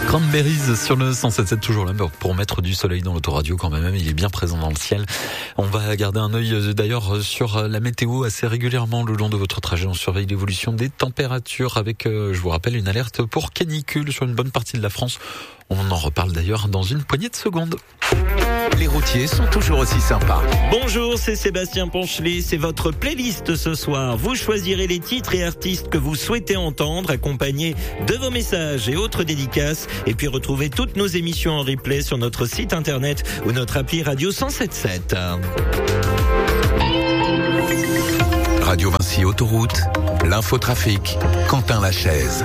Cranberries sur le 107.7, toujours là pour mettre du soleil dans l'autoradio quand même, il est bien présent dans le ciel. On va garder un œil d'ailleurs sur la météo assez régulièrement le long de votre trajet. On surveille l'évolution des températures avec, je vous rappelle, une alerte pour canicule sur une bonne partie de la France. On en reparle d'ailleurs dans une poignée de secondes. Les routiers sont toujours aussi sympas. Bonjour, c'est Sébastien Ponchelet, c'est votre playlist ce soir. Vous choisirez les titres et artistes que vous souhaitez entendre, accompagnés de vos messages et autres dédicaces. Et puis retrouvez toutes nos émissions en replay sur notre site internet ou notre appli Radio 107.7. Radio Vinci Autoroute, l'infotrafic, Quentin Lachaise.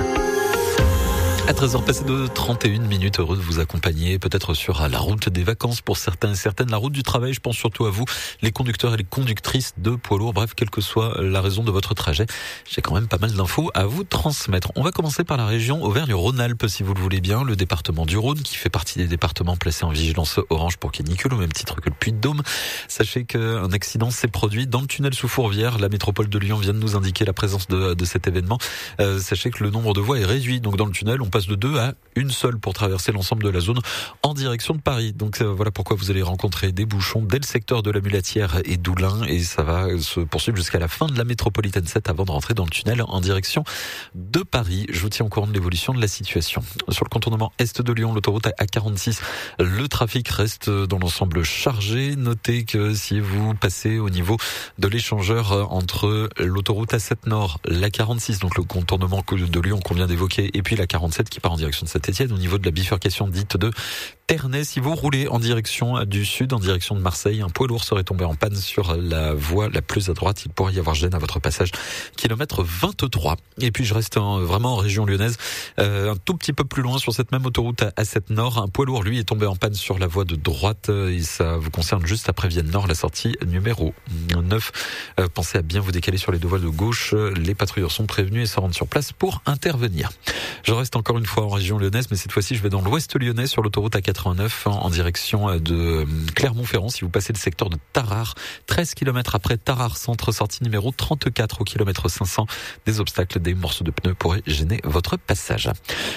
À 13h passé de 31 minutes, heureux de vous accompagner, peut-être sur la route des vacances pour certains et certaines, la route du travail, je pense surtout à vous, les conducteurs et les conductrices de poids lourds, bref, quelle que soit la raison de votre trajet, j'ai quand même pas mal d'infos à vous transmettre. On va commencer par la région Auvergne-Rhône-Alpes, si vous le voulez bien, le département du Rhône, qui fait partie des départements placés en vigilance orange pour canicule, au même titre que le Puy-de-Dôme. Sachez qu'un accident s'est produit dans le tunnel sous Fourvière, la métropole de Lyon vient de nous indiquer la présence de cet événement. Sachez que le nombre de voies est réduit, donc dans le tunnel, on passe de 2 à une seule pour traverser l'ensemble de la zone en direction de Paris. Donc voilà pourquoi vous allez rencontrer des bouchons dès le secteur de la Mulatière et d'Oulin, et ça va se poursuivre jusqu'à la fin de la métropolitaine 7 avant de rentrer dans le tunnel en direction de Paris. Je vous tiens au courant de l'évolution de la situation. Sur le contournement est de Lyon, l'autoroute A46, le trafic reste dans l'ensemble chargé. Notez que si vous passez au niveau de l'échangeur entre l'autoroute A7 Nord, la 46, donc le contournement de Lyon qu'on vient d'évoquer, et puis la 47 qui part en direction de Saint-Étienne, au niveau de la bifurcation dite de Ternay, si vous roulez en direction du sud, en direction de Marseille, un poids lourd serait tombé en panne sur la voie la plus à droite. Il pourrait y avoir gêne à votre passage, kilomètre 23. Et puis je reste vraiment en région lyonnaise, un tout petit peu plus loin sur cette même autoroute à A7 Nord. Un poids lourd, lui, est tombé en panne sur la voie de droite, et ça vous concerne juste après Vienne Nord, la sortie numéro 9. Pensez à bien vous décaler sur les deux voies de gauche. Les patrouilleurs sont prévenus et se rendent sur place pour intervenir. Je reste encore une fois en région lyonnaise, mais cette fois-ci je vais dans l'ouest lyonnais sur l'autoroute A89 en direction de Clermont-Ferrand. Si vous passez le secteur de Tarare, 13 km après Tarare centre, sortie numéro 34 au kilomètre 500, des obstacles, des morceaux de pneus pourraient gêner votre passage.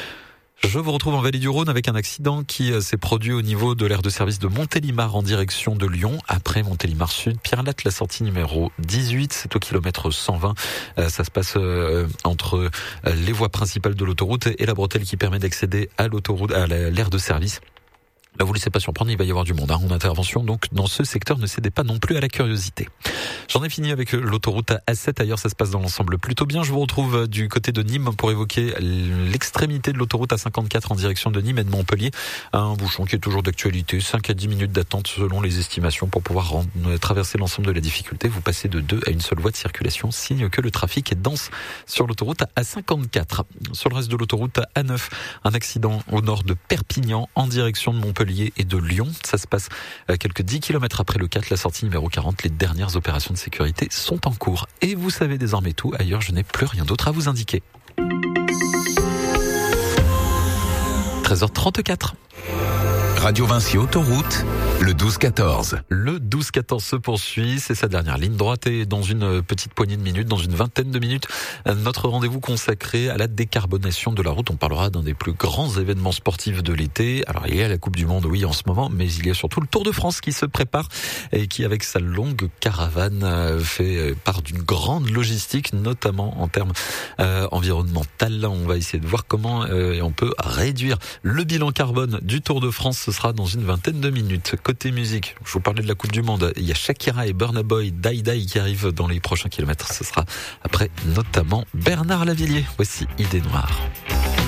Je vous retrouve en Vallée du Rhône avec un accident qui s'est produit au niveau de l'aire de service de Montélimar en direction de Lyon. Après Montélimar Sud, Pierre-Latte, la sortie numéro 18, c'est au kilomètre 120. Ça se passe entre les voies principales de l'autoroute et la bretelle qui permet d'accéder à l'autoroute, à l'aire de service. Là, vous ne laissez pas surprendre, il va y avoir du monde en intervention, donc dans ce secteur, ne cédez pas non plus à la curiosité. J'en ai fini avec l'autoroute A7, ailleurs ça se passe dans l'ensemble plutôt bien. Je vous retrouve du côté de Nîmes pour évoquer l'extrémité de l'autoroute A54 en direction de Nîmes et de Montpellier. Un bouchon qui est toujours d'actualité, 5 à 10 minutes d'attente selon les estimations pour pouvoir traverser l'ensemble de la difficulté. Vous passez de 2 à une seule voie de circulation, signe que le trafic est dense sur l'autoroute A54. Sur le reste de l'autoroute A9, un accident au nord de Perpignan en direction de Montpellier et de Lyon. Ça se passe quelques 10 km après le 4, la sortie numéro 40. Les dernières opérations de sécurité sont en cours. Et vous savez désormais tout. Ailleurs, je n'ai plus rien d'autre à vous indiquer. 13h34. Radio Vinci Autoroute, le 12-14. Le 12-14 se poursuit, c'est sa dernière ligne droite et dans une petite poignée de minutes, dans une vingtaine de minutes, notre rendez-vous consacré à la décarbonation de la route. On parlera d'un des plus grands événements sportifs de l'été. Alors il y a la Coupe du Monde, oui, en ce moment, mais il y a surtout le Tour de France qui se prépare et qui, avec sa longue caravane, fait part d'une grande logistique, notamment en termes environnemental. On va essayer de voir comment on peut réduire le bilan carbone du Tour de France. Ce sera dans une vingtaine de minutes. Côté musique, je vous parlais de la Coupe du Monde. Il y a Shakira et Burna Boy, Die Die qui arrivent dans les prochains kilomètres. Ce sera après notamment Bernard Lavilliers. Voici Idée Noire.